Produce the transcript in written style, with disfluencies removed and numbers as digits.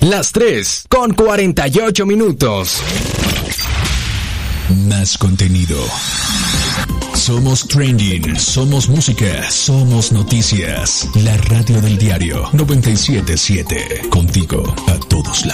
Las 3:48. Más contenido. Somos trending, somos música, somos noticias. La radio del diario 97.7. Contigo a todos lados.